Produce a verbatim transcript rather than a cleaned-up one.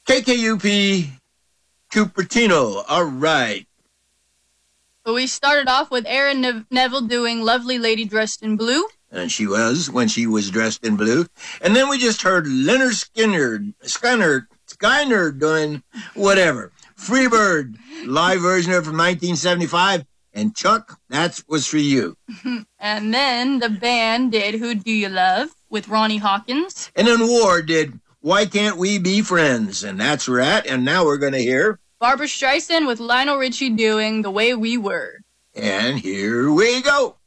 K K U P, Cupertino. All right. But we started off with Aaron ne- Neville doing Lovely Lady Dressed in Blue. And she was, when she was dressed in blue. And then we just heard Leonard Skinner, Skinner, Skinner doing whatever. Freebird, live version of it from nineteen seventy-five. And Chuck, that was for you. And then the band did Who Do You Love with Ronnie Hawkins. And then War did Why Can't We Be Friends? And that's Rat. And now we're going to hear Barbra Streisand with Lionel Richie doing The Way We Were. And here we go.